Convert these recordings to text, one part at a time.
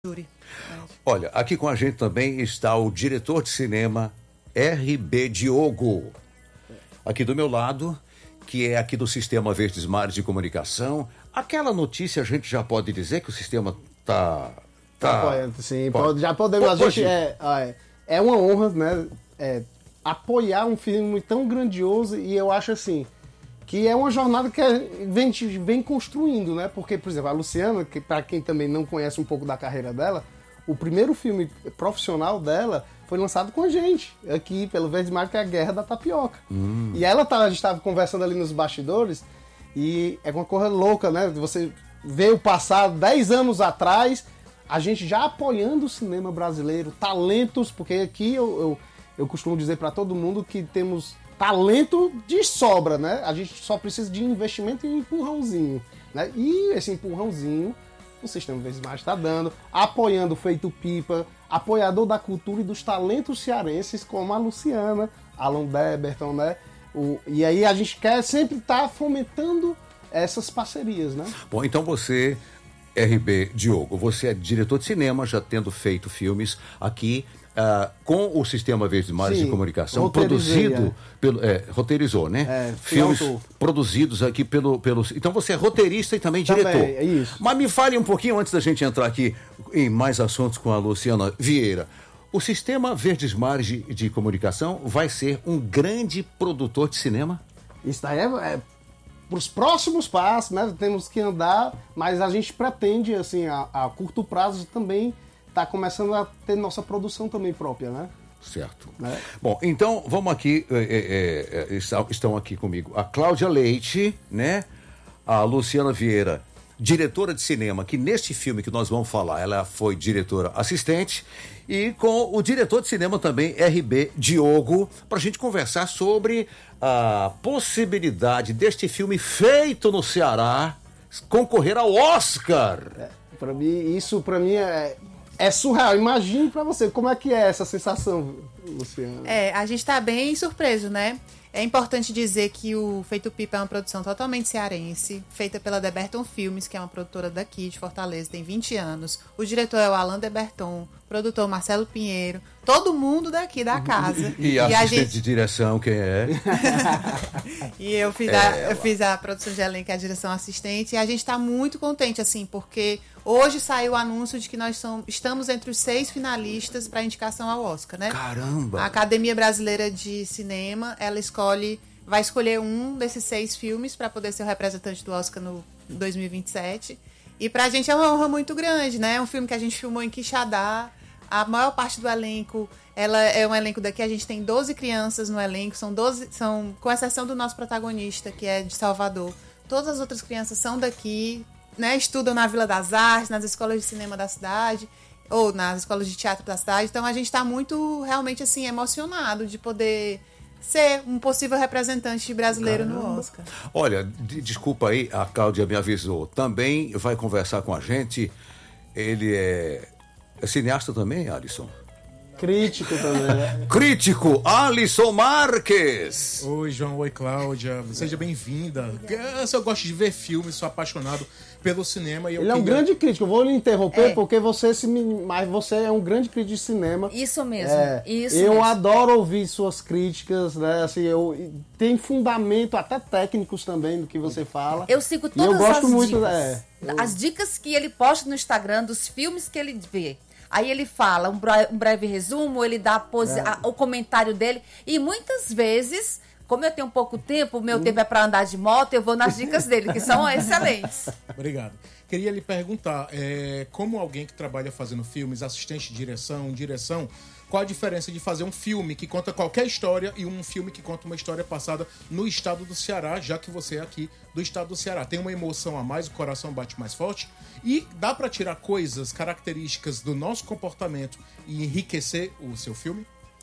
Júri. Olha, aqui com a gente também está o diretor de cinema R.B. Diogo. Aqui do meu lado, que é aqui do Sistema Verdes Mares de Comunicação. Aquela notícia a gente já pode dizer que o sistema tá sim, já podemos. A gente é uma honra, né? Apoiar um filme tão grandioso, e eu acho assim que é uma jornada que a gente vem construindo, né? Porque, por exemplo, a Luciana, que para quem também não conhece um pouco da carreira dela, o primeiro filme profissional dela foi lançado com a gente, aqui pelo Verdes Mares, que é a Guerra da Tapioca. E a gente estava conversando ali nos bastidores, e é uma coisa louca, né? Você vê o passado, 10 anos atrás, a gente já apoiando o cinema brasileiro, talentos, porque aqui eu costumo dizer para todo mundo que temos talento de sobra, né? A gente só precisa de investimento e um empurrãozinho, né? E esse empurrãozinho o Sistema Verdes Mares está dando, apoiando o Feito Pipa, apoiador da cultura e dos talentos cearenses, como a Luciana, Alan Deberton, né? E aí a gente quer sempre estar fomentando essas parcerias, né? Bom, então você, R.B. Diogo, você é diretor de cinema, já tendo feito filmes aqui com o Sistema Verdes Mares de Comunicação, produzido roteirizou, né? Filmes produzidos aqui pelo. Então você é roteirista e também diretor. É isso. Mas me fale um pouquinho, antes da gente entrar aqui em mais assuntos com a Luciana Vieira. O Sistema Verdes Mares de Comunicação vai ser um grande produtor de cinema? Isso daí para os próximos passos, né? Temos que andar, mas a gente pretende, assim, a curto prazo também tá começando a ter nossa produção também própria, né? Certo. Bom, então vamos aqui, estão aqui comigo a Cláudia Leite, né? A Luciana Vieira, diretora de cinema, que neste filme que nós vamos falar, ela foi diretora assistente, e com o diretor de cinema também, R.B. Diogo, para a gente conversar sobre a possibilidade deste filme feito no Ceará concorrer ao Oscar. Para mim, isso é surreal. Imagine pra você, como é que é essa sensação, Luciana? A gente tá bem surpreso, né? É importante dizer que o Feito Pipa é uma produção totalmente cearense, feita pela Deberton Filmes, que é uma produtora daqui de Fortaleza, tem 20 anos. O diretor é o Alan Deberton, produtor Marcelo Pinheiro, todo mundo daqui da casa. E a assistente de direção, quem é? E eu fiz a produção de elenco e a direção assistente, e a gente está muito contente, assim, porque hoje saiu o anúncio de que nós estamos entre os 6 finalistas para indicação ao Oscar, né? Caramba! A Academia Brasileira de Cinema, ela vai escolher um desses 6 filmes para poder ser o representante do Oscar no 2027. E pra gente é uma honra muito grande, né? É um filme que a gente filmou em Quixadá. A maior parte do elenco, ela é um elenco daqui, a gente tem 12 crianças no elenco, com exceção do nosso protagonista, que é de Salvador. Todas as outras crianças são daqui, né? Estudam na Vila das Artes, nas escolas de cinema da cidade, ou nas escolas de teatro da cidade. Então a gente está muito, realmente, assim, emocionado de poder ser um possível representante brasileiro no Oscar. Olha, desculpa aí, a Cláudia me avisou. Também vai conversar com a gente. Ele é cineasta também, Alisson? Crítico também. Crítico, Alisson Marques. Oi, João. Oi, Cláudia. Seja bem-vinda. Eu gosto de ver filmes, sou apaixonado pelo cinema. Ele é um grande crítico. Eu vou lhe interromper porque mas você é um grande crítico de cinema. Isso mesmo. Eu adoro ouvir suas críticas, né? Assim, tem fundamento, até técnicos também, do que você fala. Eu sigo todas eu gosto as muito, dicas. As dicas que ele posta no Instagram dos filmes que ele vê. Aí ele fala um breve resumo, ele dá o comentário dele. E muitas vezes, como eu tenho pouco tempo, o meu tempo é para andar de moto, eu vou nas dicas dele, que são excelentes. Obrigado. Queria lhe perguntar, como alguém que trabalha fazendo filmes, assistente de direção, qual a diferença de fazer um filme que conta qualquer história e um filme que conta uma história passada no estado do Ceará, já que você é aqui do estado do Ceará? Tem uma emoção a mais, o coração bate mais forte e dá para tirar coisas, características do nosso comportamento e enriquecer o seu filme?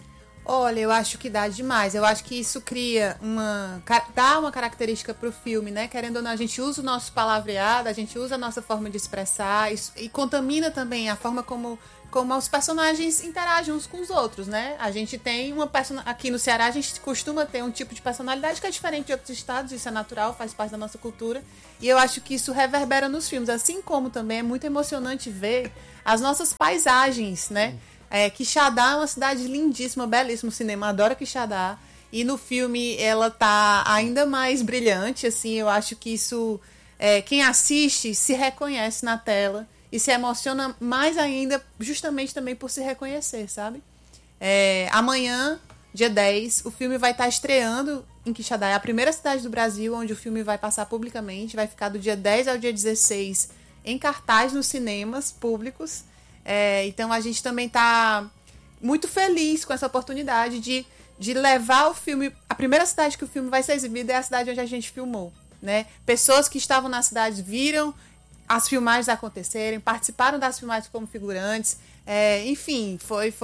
Olha, eu acho que dá demais. Eu acho que isso dá uma característica pro filme, né? Querendo ou não, a gente usa o nosso palavreado, a gente usa a nossa forma de expressar e contamina também a forma como os personagens interagem uns com os outros, né? A gente tem aqui no Ceará, a gente costuma ter um tipo de personalidade que é diferente de outros estados, isso é natural, faz parte da nossa cultura. E eu acho que isso reverbera nos filmes, assim como também é muito emocionante ver as nossas paisagens, né? Quixadá é uma cidade lindíssima, belíssima, o cinema adora Quixadá. E no filme ela tá ainda mais brilhante, assim, eu acho que isso... quem assiste se reconhece na tela e se emociona mais ainda justamente também por se reconhecer, sabe? Amanhã, dia 10, o filme vai estar estreando em Quixadá. É a primeira cidade do Brasil onde o filme vai passar publicamente. Vai ficar do dia 10 ao dia 16 em cartaz nos cinemas públicos. Então a gente também está muito feliz com essa oportunidade de levar o filme... A primeira cidade que o filme vai ser exibido é a cidade onde a gente filmou, né? Pessoas que estavam na cidade viram as filmagens acontecerem, participaram das filmagens como figurantes. Enfim,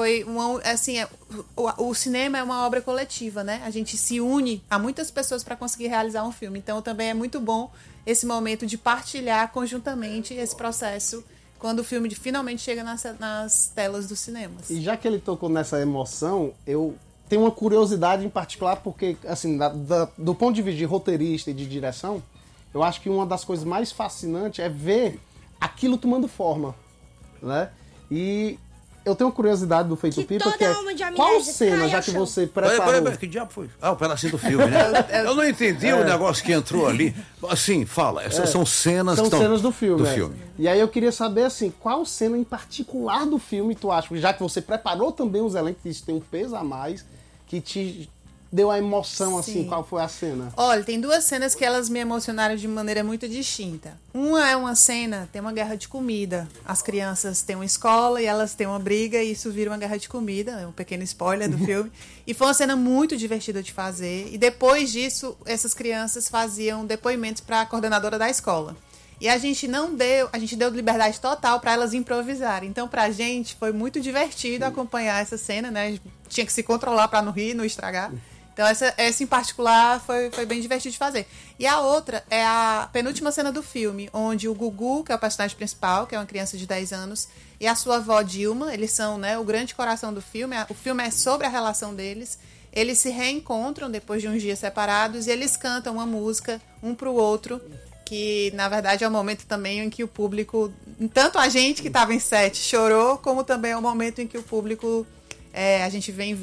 o cinema é uma obra coletiva, né? A gente se une a muitas pessoas para conseguir realizar um filme. Então também é muito bom esse momento de partilhar conjuntamente esse processo quando o filme finalmente chega nas telas dos cinemas. E já que ele tocou nessa emoção, eu tenho uma curiosidade em particular, porque, assim, do ponto de vista de roteirista e de direção, eu acho que uma das coisas mais fascinantes é ver aquilo tomando forma, né? E eu tenho uma curiosidade do Feito Pipa, que é qual cena, já que você preparou... Peraí, que diabo foi? O pedacinho do filme, né? Eu não entendi o negócio que entrou ali. Assim, fala, são cenas São que cenas do filme. E aí eu queria saber, assim, qual cena em particular do filme tu acha, já que você preparou também os elencos, isso tem um peso a mais, que te deu a emoção, assim, Sim. qual foi a cena? Olha, tem duas cenas que elas me emocionaram de maneira muito distinta. Uma é uma cena, tem uma guerra de comida. As crianças têm uma escola e elas têm uma briga e isso vira uma guerra de comida. É um pequeno spoiler do filme. E foi uma cena muito divertida de fazer. E depois disso, essas crianças faziam depoimentos para a coordenadora da escola. E a gente deu liberdade total para elas improvisarem. Então, pra gente, foi muito divertido acompanhar essa cena, né? A gente tinha que se controlar para não rir, não estragar. Então, essa em particular foi bem divertido de fazer. E a outra é a penúltima cena do filme, onde o Gugu, que é o personagem principal, que é uma criança de 10 anos, e a sua avó Dilma, eles são, né, o grande coração do filme. O filme é sobre a relação deles. Eles se reencontram depois de uns dias separados e eles cantam uma música um pro outro, que na verdade é o momento também em que o público, tanto a gente que estava em set chorou, como também é o momento em que o público... a gente vem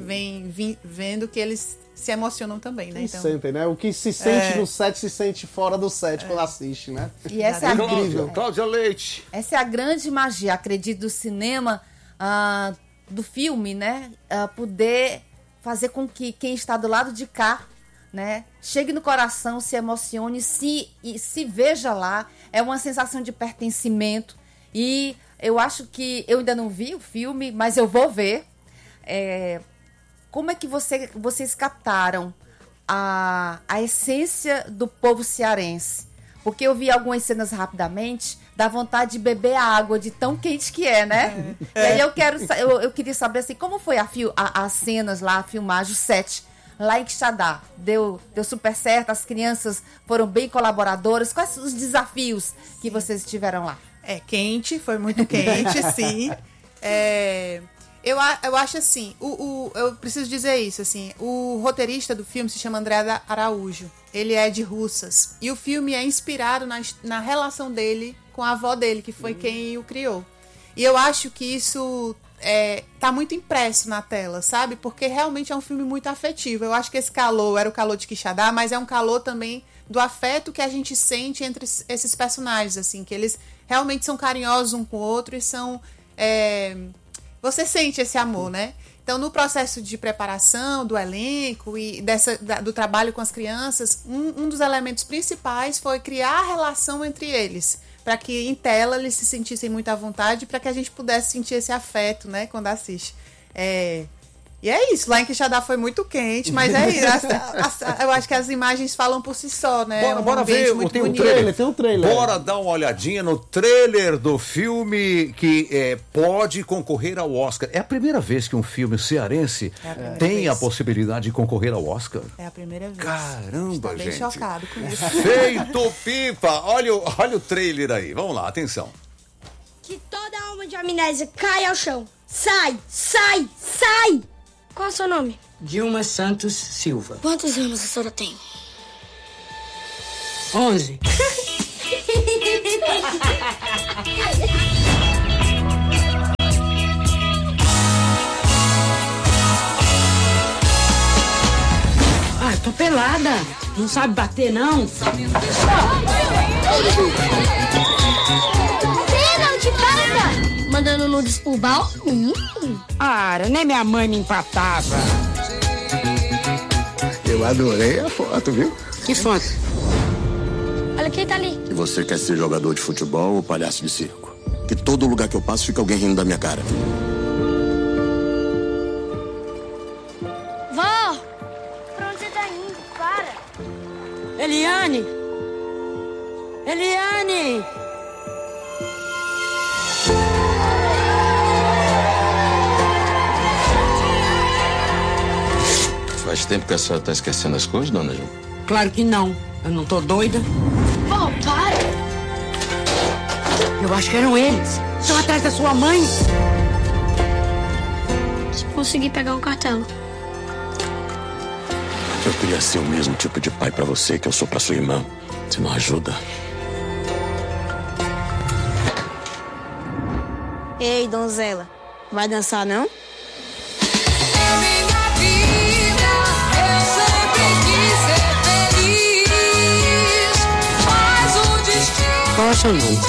vendo que eles se emocionam também, né? Então, sentem, né? O que se sente no set se sente fora do set quando assiste, né? E essa é incrível. Cláudia Leite. Essa é a grande magia, acredito, do cinema, do filme, né? Poder fazer com que quem está do lado de cá, né, chegue no coração, se emocione, se veja lá. É uma sensação de pertencimento. E eu acho que eu ainda não vi o filme, mas eu vou ver. Como é que vocês captaram a essência do povo cearense? Porque eu vi algumas cenas rapidamente, dá vontade de beber a água de tão quente que é, né? E aí eu queria saber assim, como foi as cenas lá, a filmagem, o set lá em Quixadá? Deu super certo? As crianças foram bem colaboradoras? Quais os desafios que vocês tiveram lá? Quente, foi muito quente, sim. Eu acho assim, eu preciso dizer isso, assim, o roteirista do filme se chama André Araújo, ele é de Russas, e o filme é inspirado na relação dele com a avó dele, que foi quem o criou. E eu acho que isso tá muito impresso na tela, sabe? Porque realmente é um filme muito afetivo. Eu acho que esse calor era o calor de Quixadá, mas é um calor também do afeto que a gente sente entre esses personagens, assim, que eles realmente são carinhosos um com o outro e são... Você sente esse amor, né? Então, no processo de preparação do elenco e do trabalho com as crianças, um dos elementos principais foi criar a relação entre eles, para que em tela eles se sentissem muito à vontade, para que a gente pudesse sentir esse afeto, né, quando assiste. E é isso, lá em Quixadá foi muito quente, mas é isso. Eu acho que as imagens falam por si só, né? Bora ver, tem um trailer. Bora dar uma olhadinha no trailer do filme que pode concorrer ao Oscar. É a primeira vez que um filme cearense tem a possibilidade de concorrer ao Oscar? É a primeira vez. Caramba, gente. Estou bem chocado com isso. Feito pipa! Olha o trailer aí. Vamos lá, atenção. Que toda alma de amnésia caia ao chão. Sai, sai, sai! Qual é o seu nome? Dilma Santos Silva. Quantos anos a senhora tem? 11. Ah, tô pelada. Não sabe bater, não? Pênalti, para! Mandando nudes por bal? Ah, nem minha mãe me empatava. Eu adorei a foto, viu? Que foto? Olha quem tá ali. E você quer ser jogador de futebol ou palhaço de circo? Que todo lugar que eu passo fica alguém rindo da minha cara. Vó! Pra onde você tá indo? Para! Eliane! Eliane! Faz tempo que a senhora tá esquecendo as coisas, dona Ju? Claro que não. Eu não tô doida. Vó, para! Eu acho que eram eles. Estão atrás da sua mãe. Se conseguir pegar um cartão. Eu queria ser o mesmo tipo de pai pra você que eu sou pra sua irmã. Você não ajuda? Ei, donzela. Vai dançar, não? Qual é o seu nome?